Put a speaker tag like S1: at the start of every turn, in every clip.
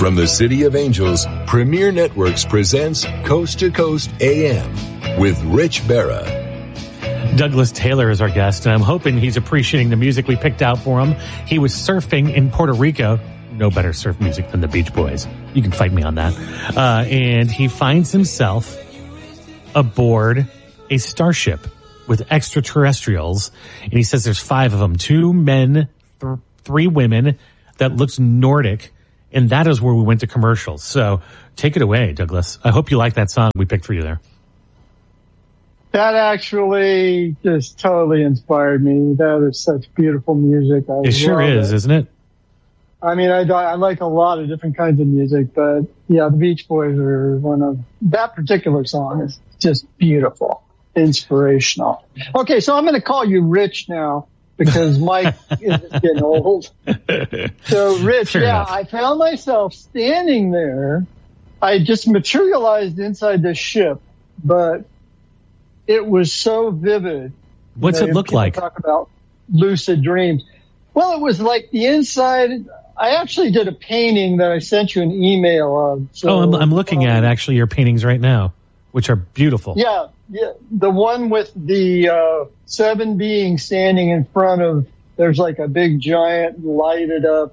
S1: From the City of Angels, Premier Networks presents Coast to Coast AM with Rich Berra.
S2: Douglas Taylor is our guest, and I'm hoping he's appreciating the music we picked out for him. He was surfing in Puerto Rico. No better surf music than the Beach Boys. You can fight me on that. And he finds himself aboard a starship with extraterrestrials. And he says there's 5 of them, 2 men, 3 women, that looks Nordic. And that is where we went to commercials. So take it away, Douglas. I hope you like that song we picked for you there.
S3: That actually just totally inspired me. That is such beautiful music.
S2: It sure is, isn't it?
S3: I mean, I like a lot of different kinds of music, but yeah, the Beach Boys are one of, that particular song is just beautiful, inspirational. Okay, so I'm going to call you Rich now because Mike is getting old. So Rich, I found myself standing there. I just materialized inside the ship, but it was so vivid.
S2: What's it look like?
S3: Talk about lucid dreams. Well, it was like the inside. I actually did a painting that I sent you an email of. So,
S2: I'm looking at actually your paintings right now, which are beautiful.
S3: Yeah. The one with the 7 beings standing in front of, there's like a big giant lighted up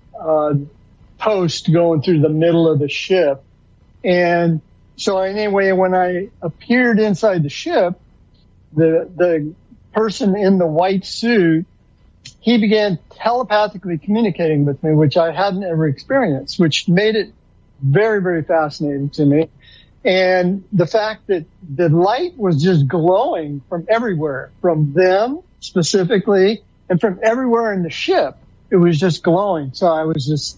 S3: post going through the middle of the ship. And so anyway, when I appeared inside the ship, the person in the white suit, he began telepathically communicating with me, which I hadn't ever experienced, which made it very, very fascinating to me. And the fact that the light was just glowing from everywhere, from them specifically, and from everywhere in the ship, it was just glowing. So I was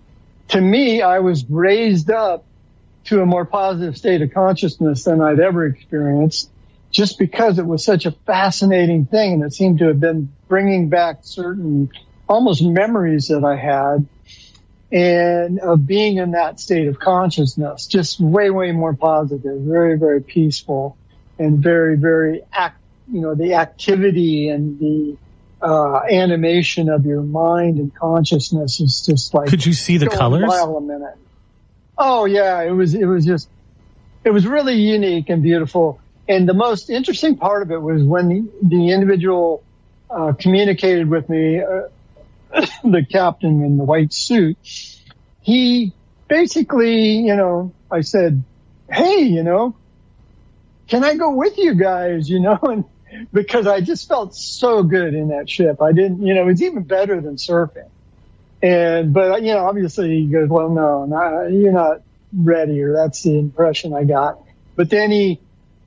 S3: raised up to a more positive state of consciousness than I'd ever experienced, just because it was such a fascinating thing, and it seemed to have been bringing back certain almost memories that I had, and of being in that state of consciousness, just way, way more positive, very, very peaceful, and very, very the activity and the animation of your mind and consciousness is just like.
S2: Could you see the colors?
S3: A mile a minute. Oh yeah, it was really unique and beautiful. And the most interesting part of it was when the individual communicated with me, the captain in the white suit. He basically, I said, hey, can I go with you guys, and because I just felt so good in that ship. I didn't, it was even better than surfing. But obviously he goes, well, no, you're not ready, or that's the impression I got. But then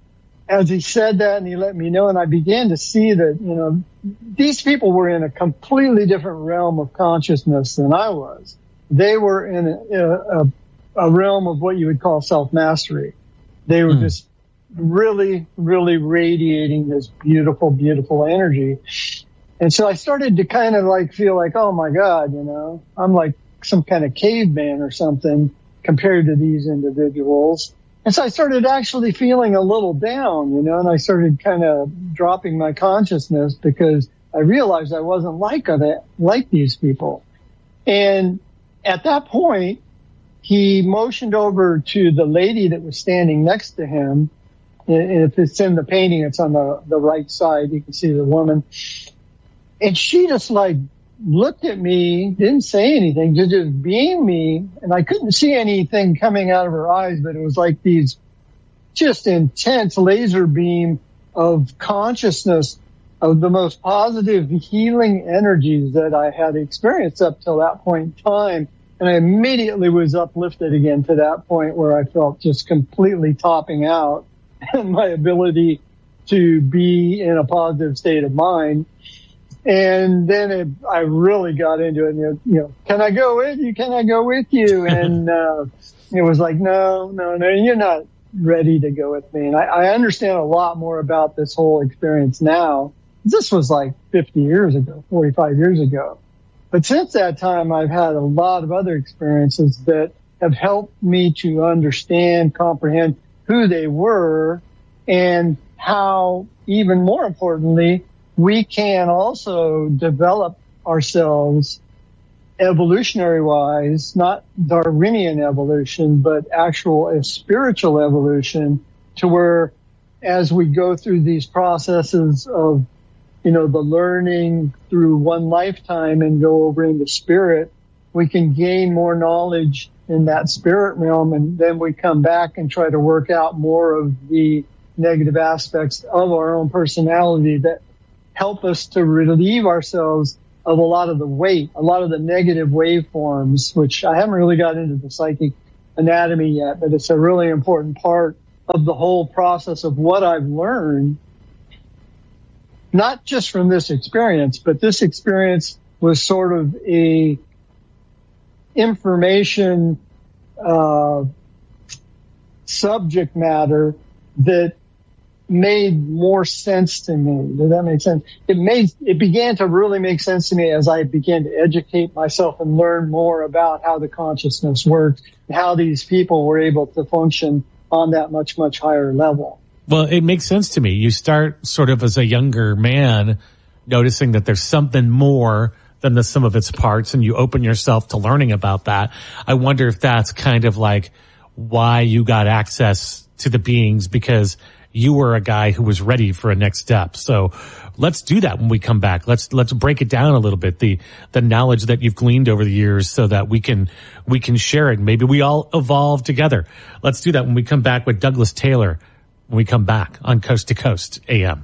S3: as he said that and he let me know, and I began to see that, these people were in a completely different realm of consciousness than I was. They were in a realm of what you would call self-mastery. They were just really, really radiating this beautiful, beautiful energy. And so I started to kind of feel like, oh my God, I'm like some kind of caveman or something compared to these individuals. And so I started actually feeling a little down, and I started kind of dropping my consciousness because I realized I wasn't like these people. And at that point, he motioned over to the lady that was standing next to him. And if it's in the painting, it's on the right side. You can see the woman. And she just looked at me, didn't say anything, just beamed me. And I couldn't see anything coming out of her eyes, but it was like these just intense laser beam of consciousness of the most positive healing energies that I had experienced up till that point in time. And I immediately was uplifted again to that point where I felt just completely topping out and my ability to be in a positive state of mind. And then I really got into it. And, can I go with you? Can I go with you? And it was like, no, you're not ready to go with me. And I understand a lot more about this whole experience now. This was 50 years ago, 45 years ago. But since that time, I've had a lot of other experiences that have helped me to understand, comprehend who they were, and how, even more importantly, we can also develop ourselves evolutionary wise, not Darwinian evolution, but actual spiritual evolution, to where as we go through these processes of, the learning through one lifetime and go over into spirit, we can gain more knowledge in that spirit realm, and then we come back and try to work out more of the negative aspects of our own personality that help us to relieve ourselves of a lot of the weight, a lot of the negative waveforms, which I haven't really got into the psychic anatomy yet, but it's a really important part of the whole process of what I've learned, not just from this experience, but this experience was sort of a information subject matter that made more sense to me. Does that make sense? It began to really make sense to me as I began to educate myself and learn more about how the consciousness works and how these people were able to function on that much, much higher level.
S2: Well, it makes sense to me. You start sort of as a younger man noticing that there's something more than the sum of its parts, and you open yourself to learning about that. I wonder if that's kind of like why you got access to the beings, because you were a guy who was ready for a next step. So let's do that when we come back. Let's break it down a little bit, the knowledge that you've gleaned over the years, so that we can share it. Maybe we all evolve together. Let's do that when we come back with Douglas Taylor, when we come back on Coast to Coast AM.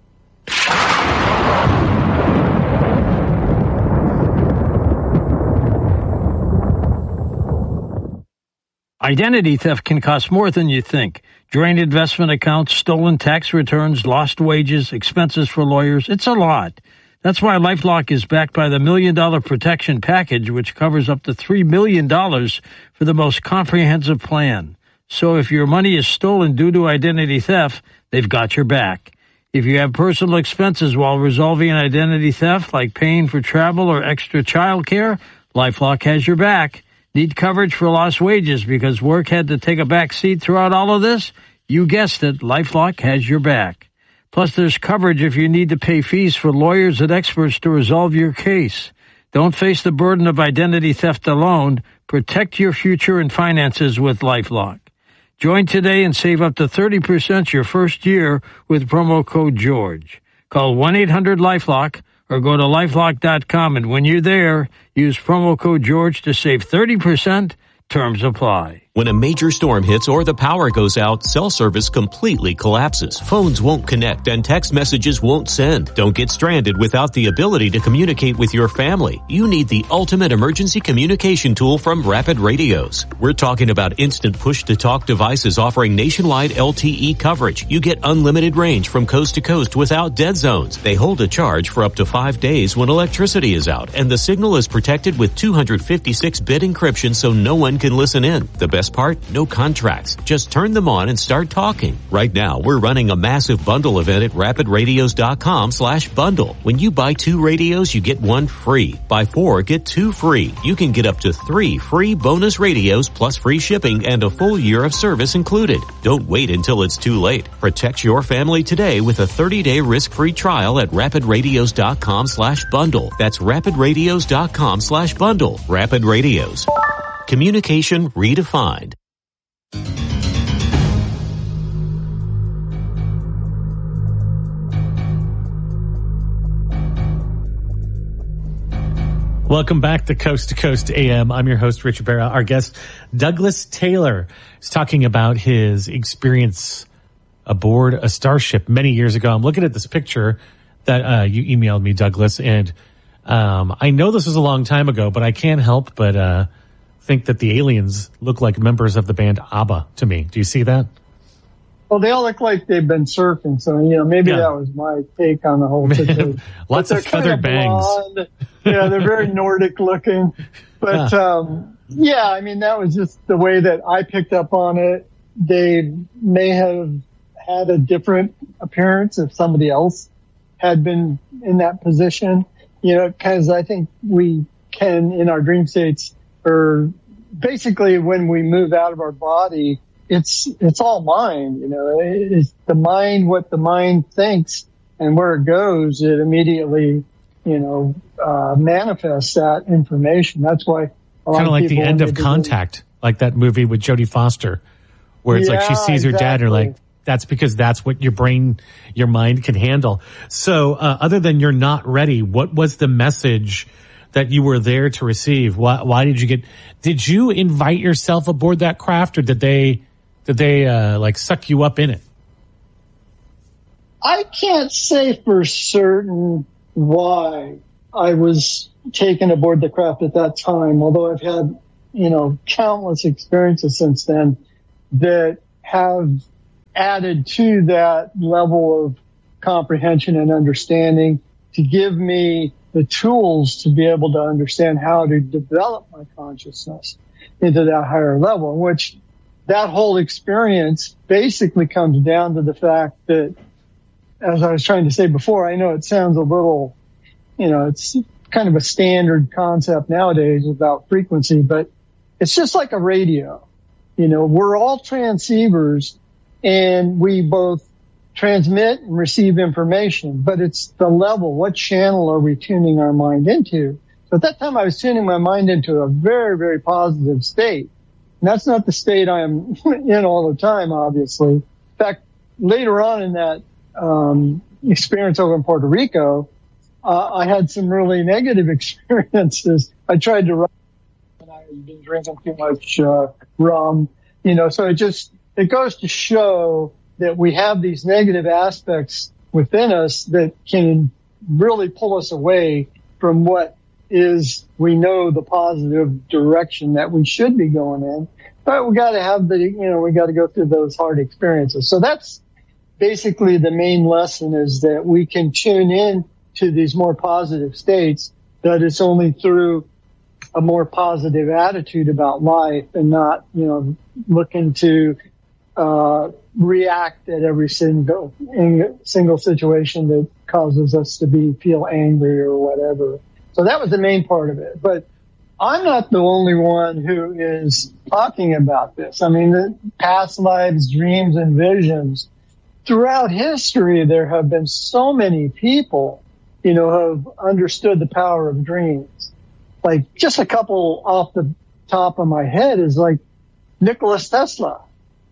S4: Identity theft can cost more than you think. Drained investment accounts, stolen tax returns, lost wages, expenses for lawyers. It's a lot. That's why LifeLock is backed by the $1 Million Protection Package, which covers up to $3 million for the most comprehensive plan. So if your money is stolen due to identity theft, they've got your back. If you have personal expenses while resolving an identity theft, like paying for travel or extra child care, LifeLock has your back. Need coverage for lost wages because work had to take a back seat throughout all of this? You guessed it, LifeLock has your back. Plus, there's coverage if you need to pay fees for lawyers and experts to resolve your case. Don't face the burden of identity theft alone. Protect your future and finances with LifeLock. Join today and save up to 30% your first year with promo code GEORGE. Call 1-800-LifeLock or go to LifeLock.com, and when you're there, use promo code GEORGE to save 30%. Terms apply.
S5: When a major storm hits or the power goes out, cell service completely collapses. Phones won't connect and text messages won't send. Don't get stranded without the ability to communicate with your family. You need the ultimate emergency communication tool from Rapid Radios. We're talking about instant push-to-talk devices offering nationwide LTE coverage. You get unlimited range from coast to coast without dead zones. They hold a charge for up to 5 days when electricity is out, and the signal is protected with 256-bit encryption so no one can listen in. The best part? No contracts. Just turn them on and start talking. Right now, we're running a massive bundle event at rapidradios.com/bundle. When you buy 2 radios, you get 1 free. Buy 4, get 2 free. You can get up to 3 free bonus radios plus free shipping and a full year of service included. Don't wait until it's too late. Protect your family today with a 30-day risk-free trial at rapidradios.com/bundle. That's rapidradios.com/bundle. Rapid Radios. Communication redefined.
S2: Welcome back to Coast AM. I'm your host, Richard Barra. Our guest, Douglas Taylor, is talking about his experience aboard a starship many years ago. I'm looking at this picture that you emailed me, Douglas, and I know this was a long time ago, but I can't help but think that the aliens look like members of the band ABBA to me. Do you see that?
S3: Well, they all look like they've been surfing, so maybe that was my take on the whole situation.
S2: Lots of feathered bangs.
S3: Yeah, they're very Nordic looking. But I mean, that was just the way that I picked up on it. They may have had a different appearance if somebody else had been in that position. Because I think we can, in our dream states, or basically when we move out of our body, it's all mind, it's the mind, what the mind thinks and where it goes, it immediately manifest that information. That's why
S2: kind of like the end of Contact, like that movie with Jodie Foster, where it's like she sees her dad, and you're like, that's because that's what your mind can handle. So, other than you're not ready, what was the message that you were there to receive? Why did you invite yourself aboard that craft, or did they like suck you up in it?
S3: I can't say for certain why I was taken aboard the craft at that time, although I've had, countless experiences since then that have added to that level of comprehension and understanding to give me the tools to be able to understand how to develop my consciousness into that higher level, which that whole experience basically comes down to the fact that, as I was trying to say before, I know it sounds a little, it's kind of a standard concept nowadays about frequency, but it's just like a radio. We're all transceivers, and we both transmit and receive information, but it's the level, what channel are we tuning our mind into? So at that time I was tuning my mind into a very, very positive state. And that's not the state I'm in all the time, obviously. In fact, later on in that experience over in Puerto Rico, I had some really negative experiences. I tried to run, and I had been drinking too much rum, so it goes to show that we have these negative aspects within us that can really pull us away from what is, we know, the positive direction that we should be going in. But we got to have we got to go through those hard experiences. So that's basically the main lesson, is that we can tune in to these more positive states, that it's only through a more positive attitude about life and not, looking to react at every single situation that causes us to feel angry or whatever. So that was the main part of it. But I'm not the only one who is talking about this. I mean, the past lives, dreams, and visions. Throughout history, there have been so many people, who have understood the power of dreams. Like, just a couple off the top of my head is like Nikola Tesla.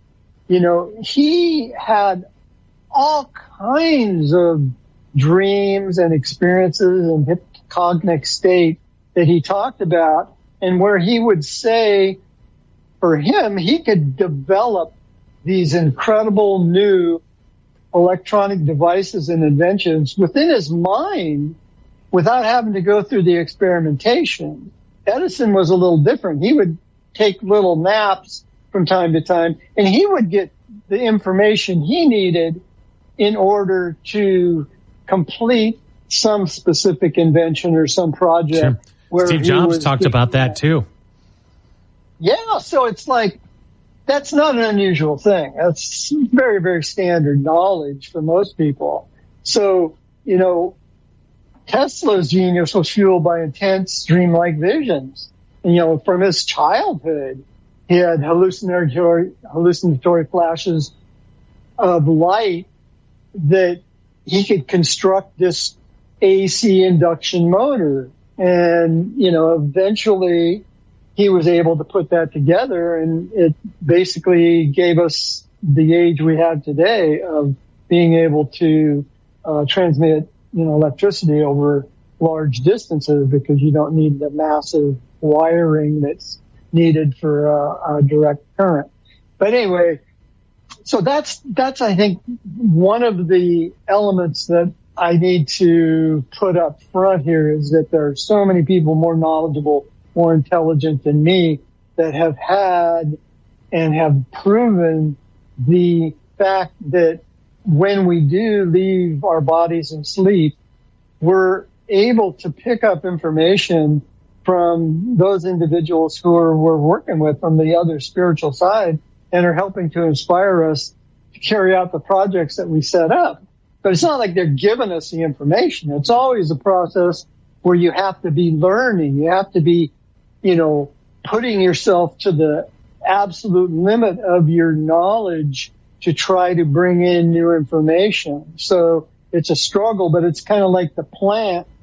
S3: He had all kinds of dreams and experiences and hypnagogic state that he talked about, and where he would say, for him, he could develop these incredible new electronic devices and inventions within his mind without having to go through the experimentation. Edison was a little different. He would take little naps from time to time, and he would get the information he needed in order to complete some specific invention or some project.
S2: Sure.
S3: Where
S2: Steve Jobs talked about that too.
S3: Yeah, so it's like, that's not an unusual thing. That's very, very standard knowledge for most people. So, Tesla's genius was fueled by intense dreamlike visions. And, from his childhood, he had hallucinatory flashes of light that he could construct this AC induction motor. And, eventually he was able to put that together, and it basically gave us the age we have today of being able to transmit, electricity over large distances, because you don't need the massive wiring that's needed for a direct current. But anyway, so that's I think one of the elements that I need to put up front here, is that there are so many people more knowledgeable, more intelligent than me, that have had and have proven the fact that when we do leave our bodies in sleep, we're able to pick up information from those individuals who we're working with from the other spiritual side, and are helping to inspire us to carry out the projects that we set up. But it's not like they're giving us the information. It's always a process where you have to be learning. You have to be, putting yourself to the absolute limit of your knowledge to try to bring in new information. So it's a struggle, but it's kind of like the plant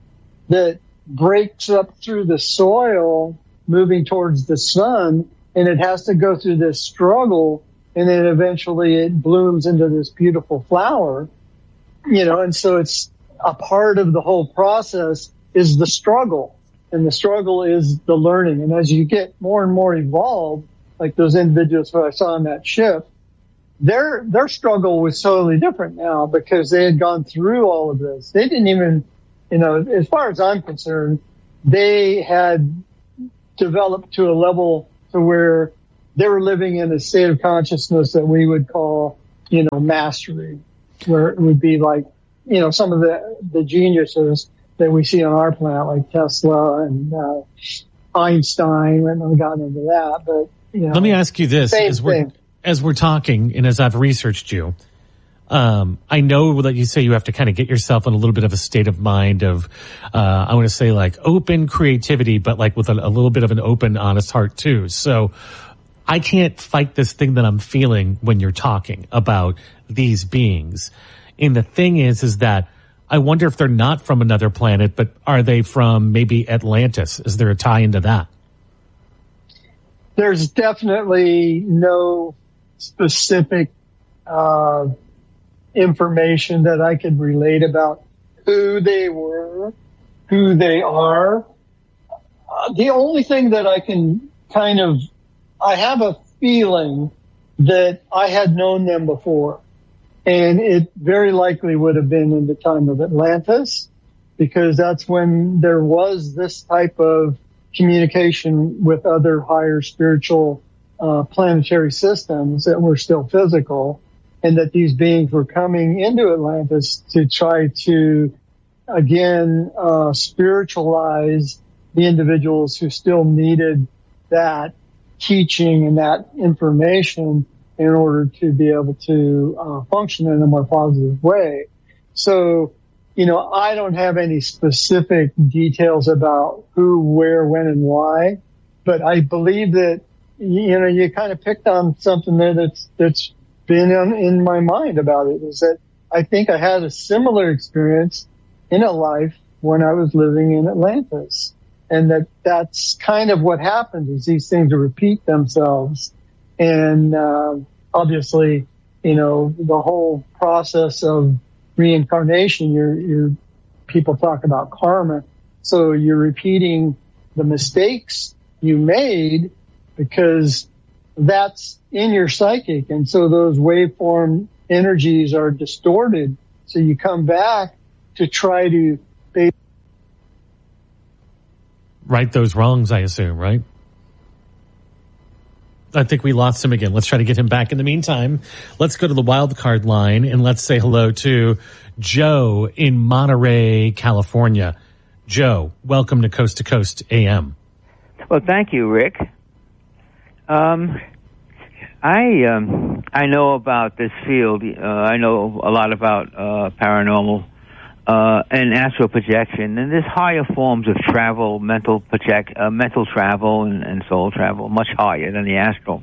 S3: that breaks up through the soil, moving towards the sun, and it has to go through this struggle, and then eventually it blooms into this beautiful flower, and so it's a part of the whole process is the struggle, and the struggle is the learning. And as you get more and more evolved, like those individuals who I saw on that ship, their struggle was totally different now because they had gone through all of this. They didn't even, as far as I'm concerned, they had developed to a level to where they were living in a state of consciousness that we would call, mastery, where it would be like, some of the geniuses that we see on our planet, like Tesla and Einstein, and we got into that. But
S2: let me ask you this: as we're talking, and as I've researched you, I know that you say you have to kind of get yourself in a little bit of a state of mind of, I want to say like open creativity, but like with a little bit of an open, honest heart too. So I can't fight this thing that I'm feeling when you're talking about these beings. And the thing is that I wonder if they're not from another planet, but are they from maybe Atlantis? Is there a tie into that?
S3: There's definitely no specific information that I could relate about who they were, who they are. The only thing that I can I have a feeling that I had known them before. And it very likely would have been in the time of Atlantis, because that's when there was this type of communication with other higher spiritual planetary systems that were still physical, and that these beings were coming into Atlantis to try to, again, spiritualize the individuals who still needed that teaching and that information in order to be able to function in a more positive way. So, I don't have any specific details about who, where, when, and why, but I believe that, you kind of picked on something there that's been in my mind about it, is that I think I had a similar experience in a life when I was living in Atlantis. And that's kind of what happens, is these things repeat themselves. And obviously, the whole process of reincarnation, your people talk about karma. So you're repeating the mistakes you made because that's in your psychic. And so those waveform energies are distorted. So you come back to try to
S2: right those wrongs, I assume, right? I think we lost him again. Let's try to get him back. In the meantime, let's go to the wild card line and let's say hello to Joe in Monterey, California. Joe, welcome to Coast AM.
S6: Well, thank you, Rick. I know about this field. I know a lot about paranormal and astral projection, and there's higher forms of travel, mental travel and soul travel, much higher than the astral.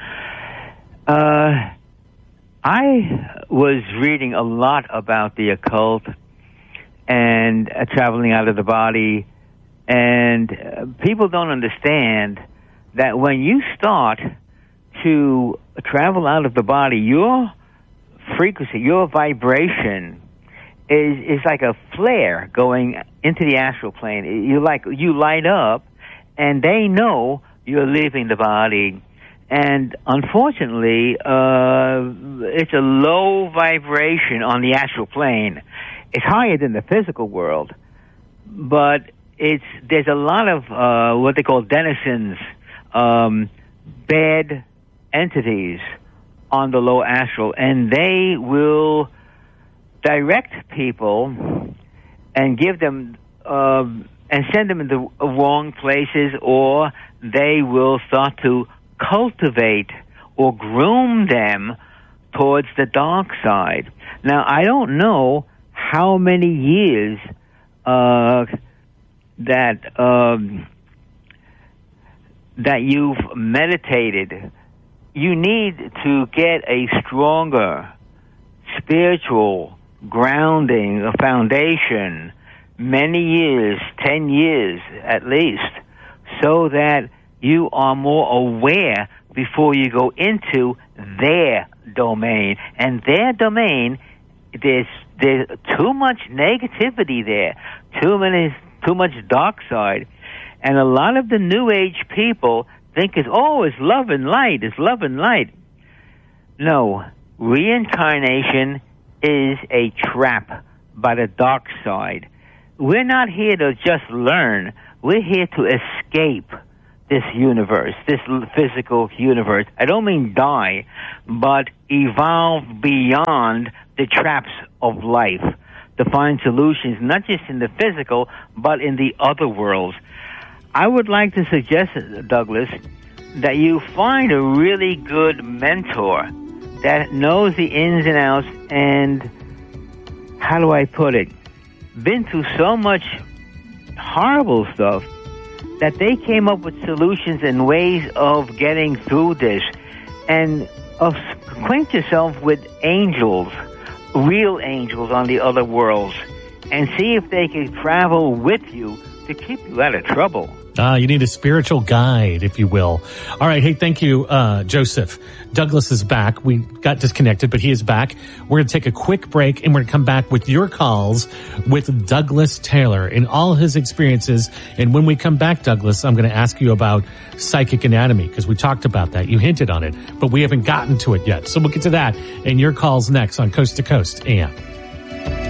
S6: I was reading a lot about the occult and traveling out of the body, and people don't understand that when you start to travel out of the body, your frequency, your vibration is like a flare going into the astral plane. You light up, and they know you're leaving the body. And unfortunately, it's a low vibration on the astral plane. It's higher than the physical world, but there's a lot of what they call denizens, bad entities on the low astral, and they will direct people and give them and send them into wrong places, or they will start to cultivate or groom them towards the dark side. Now, I don't know how many years that you've meditated. You need to get a stronger spiritual grounding, a foundation, many years, 10 years at least, so that you are more aware before you go into their domain. And their domain, there's too much negativity there, too much dark side. And a lot of the New Age people think it's love and light, it's love and light. No, reincarnation is a trap by the dark side. We're not here to just learn. We're here to escape this universe, this physical universe. I don't mean die, but evolve beyond the traps of life to find solutions, not just in the physical, but in the other worlds. I would like to suggest, Douglas, that you find a really good mentor that knows the ins and outs and, how do I put it, been through so much horrible stuff that they came up with solutions and ways of getting through this. And acquaint yourself with angels, real angels on the other worlds, and see if they can travel with you to keep you out of trouble.
S2: You need a spiritual guide, if you will. All right. Hey, thank you, Joseph. Douglas is back. We got disconnected, but he is back. We're going to take a quick break, and we're going to come back with your calls with Douglas Taylor and all his experiences. And when we come back, Douglas, I'm going to ask you about psychic anatomy, because we talked about that. You hinted on it, but we haven't gotten to it yet. So we'll get to that and your calls next on Coast to Coast AM.